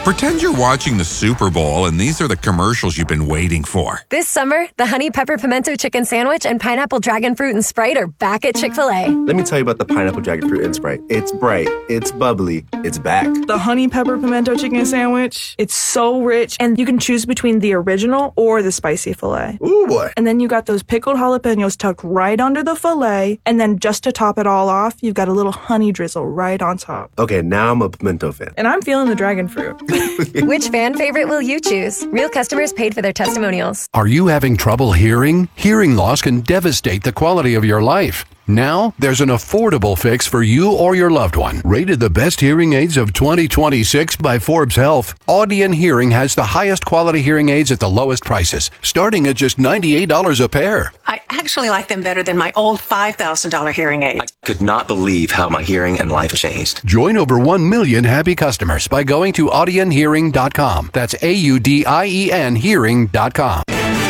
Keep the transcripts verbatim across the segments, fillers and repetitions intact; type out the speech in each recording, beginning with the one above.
Pretend you're watching the Super Bowl and these are the commercials you've been waiting for. This summer, the Honey Pepper Pimento Chicken Sandwich and Pineapple Dragon Fruit and Sprite are back at Chick-fil-A. Let me tell you about the Pineapple Dragon Fruit and Sprite. It's bright, it's bubbly, it's back. The Honey Pepper Pimento Chicken Sandwich, it's so rich, and you can choose between the original or the spicy filet. Ooh, boy. And then you got those pickled jalapenos tucked right under the filet, and then just to top it all off, you've got a little honey drizzle right on top. Okay, now I'm a pimento fan. And I'm feeling the dragon fruit. Which fan favorite will you choose? Real customers paid for their testimonials. Are you having trouble hearing? Hearing loss can devastate the quality of your life. Now, there's an affordable fix for you or your loved one. Rated the best hearing aids of twenty twenty-six by Forbes Health, Audion Hearing has the highest quality hearing aids at the lowest prices, starting at just ninety-eight dollars a pair. I actually like them better than my old five thousand dollars hearing aid. I could not believe how my hearing and life changed. Join over one million happy customers by going to audion hearing dot com. That's A U D I E N hearing dot com.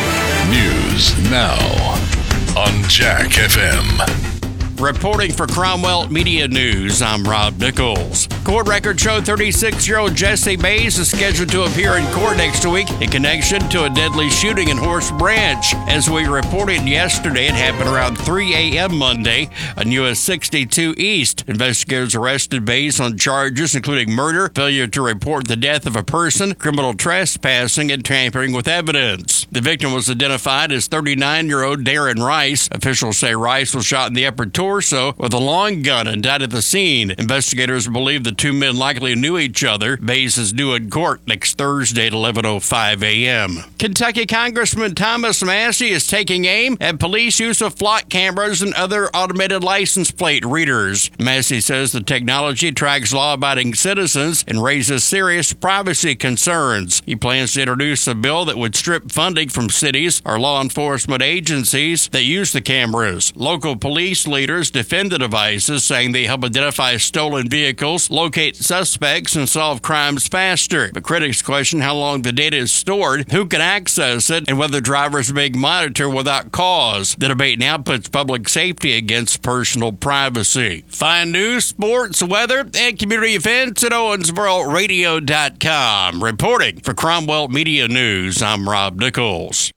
News now on Jack F M. Reporting for Cromwell Media News, I'm Rob Nichols. Court records show thirty-six-year-old Jesse Mays is scheduled to appear in court next week in connection to a deadly shooting in Horse Branch. As we reported yesterday, it happened around three a.m. Monday on U S sixty-two East. Investigators arrested Mays on charges including murder, failure to report the death of a person, criminal trespassing, and tampering with evidence. The victim was identified as thirty-nine-year-old Darren Rice. Officials say Rice was shot in the upper torso with a long gun and died at the scene. Investigators believe the two men likely knew each other. Mays is due in court next Thursday at eleven oh five a.m. Kentucky Congressman Thomas Massie is taking aim at police use of flock cameras and other automated license plate readers. Massie says the technology tracks law-abiding citizens and raises serious privacy concerns. He plans to introduce a bill that would strip funding from cities or law enforcement agencies that use the cameras. Local police leaders defend the devices, saying they help identify stolen vehicles, locate suspects, and solve crimes faster. But critics question how long the data is stored, who can access it, and whether drivers are being monitored without cause. The debate now puts public safety against personal privacy. Find news, sports, weather, and community events at owensboro radio dot com. Reporting for Cromwell Media News, I'm Rob Nichols.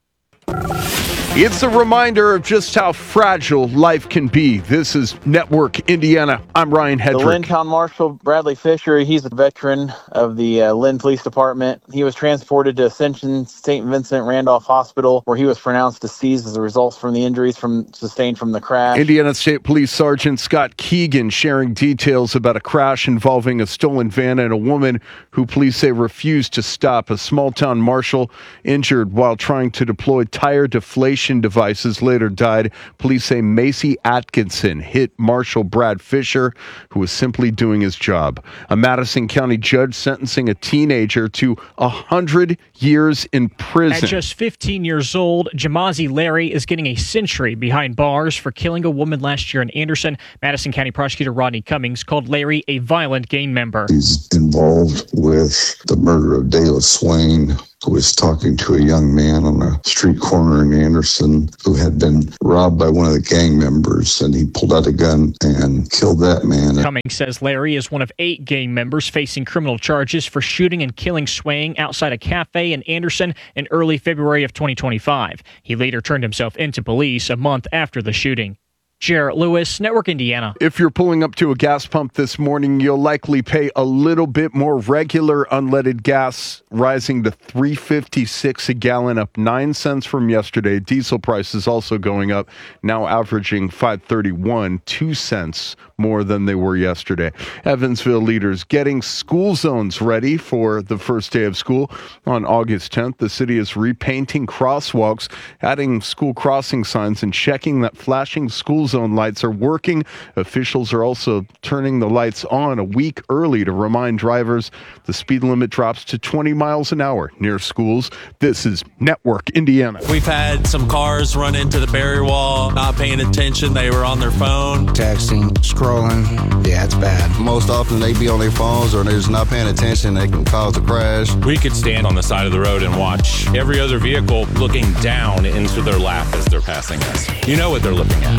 It's a reminder of just how fragile life can be. This is Network Indiana. I'm Ryan Hedrick. The Lynn Town Marshal, Bradley Fisher, he's a veteran of the uh, Lynn Police Department. He was transported to Ascension Saint Vincent Randolph Hospital, where he was pronounced deceased as a result from the injuries from sustained from the crash. Indiana State Police Sergeant Scott Keegan sharing details about a crash involving a stolen van and a woman who police say refused to stop. A small-town marshal injured while trying to deploy tire deflation devices later died. Police say Macy Atkinson hit Marshal Brad Fisher, who was simply doing his job. A Madison County judge sentencing a teenager to one hundred years in prison. At just fifteen years old, Jamazi Larry is getting a century behind bars for killing a woman last year in Anderson. Madison County Prosecutor Rodney Cummings called Larry a violent gang member. He's involved with the murder of Dayla Swain, who was talking to a young man on a street corner in Anderson who had been robbed by one of the gang members, and he pulled out a gun and killed that man. Cummings says Larry is one of eight gang members facing criminal charges for shooting and killing Swain outside a cafe in Anderson in early February of twenty twenty-five. He later turned himself into police a month after the shooting. Jarrett Lewis, Network Indiana. If you're pulling up to a gas pump this morning, you'll likely pay a little bit more. Regular unleaded gas rising to three fifty-six a gallon, up nine cents from yesterday. Diesel prices also going up, now averaging five thirty-one, two cents more than they were yesterday. Evansville leaders getting school zones ready for the first day of school. On August tenth, the city is repainting crosswalks, adding school crossing signs, and checking that flashing school zone lights are working. Officials are also turning the lights on a week early to remind drivers the speed limit drops to twenty miles an hour near schools. This is Network Indiana. We've had some cars run into the barrier wall, not paying attention. They were on their phone. Texting, scrolling. Yeah, it's bad. Most often they be on their phones or they're just not paying attention. They can cause a crash. We could stand on the side of the road and watch every other vehicle looking down into their lap as they're passing us. You know what they're looking at. They're looking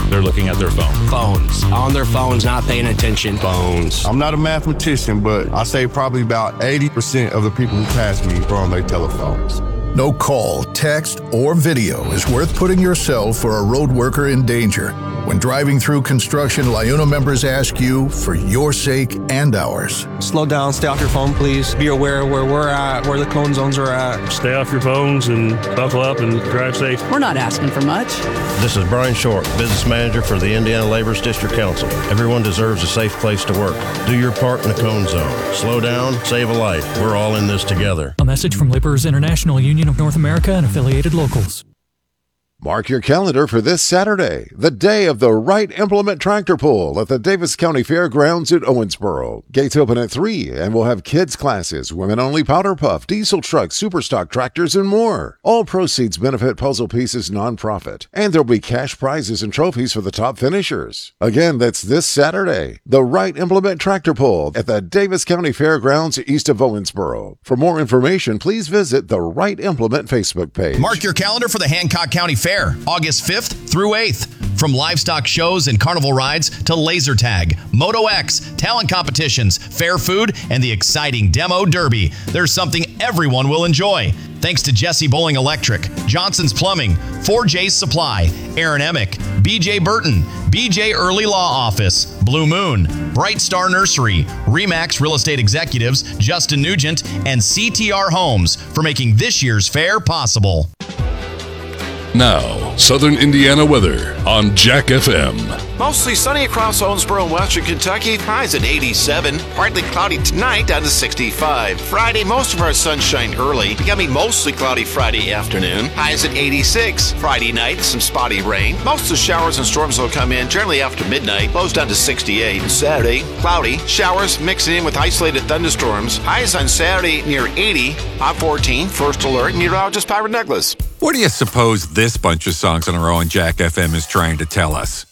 looking at their phone. Phones. On their phones, not paying attention. Phones. I'm not a mathematician, but I say probably about eighty percent of the people who pass me are on their telephones. No call, text, or video is worth putting yourself or a road worker in danger. When driving through construction, LIUNA members ask you, for your sake and ours. Slow down, stay off your phone, please. Be aware where we're at, where the cone zones are at. Stay off your phones and buckle up and drive safe. We're not asking for much. This is Brian Short, Business Manager for the Indiana Laborers District Council. Everyone deserves a safe place to work. Do your part in the cone zone. Slow down, save a life. We're all in this together. A message from Laborers International Union of North America and affiliated locals. Mark your calendar for this Saturday, the day of the Wright Implement Tractor Pull at the Davis County Fairgrounds at Owensboro. Gates open at three, and we'll have kids' classes, women-only powder puff, diesel trucks, superstock tractors, and more. All proceeds benefit Puzzle Pieces nonprofit, and there'll be cash prizes and trophies for the top finishers. Again, that's this Saturday, the Wright Implement Tractor Pull at the Davis County Fairgrounds east of Owensboro. For more information, please visit the Wright Implement Facebook page. Mark your calendar for the Hancock County Fair. August fifth through eighth. From livestock shows and carnival rides to laser tag, Moto X, talent competitions, fair food, and the exciting Demo Derby, there's something everyone will enjoy. Thanks to Jesse Bowling Electric, Johnson's Plumbing, four J's Supply, Aaron Emick, B J Burton, B J Early Law Office, Blue Moon, Bright Star Nursery, Remax Real Estate Executives, Justin Nugent, and C T R Homes for making this year's fair possible. Now, Southern Indiana weather on Jack F M. Mostly sunny across Owensboro and western Kentucky. Highs at eighty-seven. Partly cloudy tonight, down to sixty-five. Friday, most of our sunshine early. Becoming mostly cloudy Friday afternoon. Highs at eighty-six. Friday night, some spotty rain. Most of the showers and storms will come in generally after midnight. Lows down to sixty-eight. Saturday, cloudy. Showers mixing in with isolated thunderstorms. Highs on Saturday near eighty. On fourteen, first alert meteorologist Pyra Douglas. What do you suppose this bunch of songs in a row on Jack F M is trying to tell us?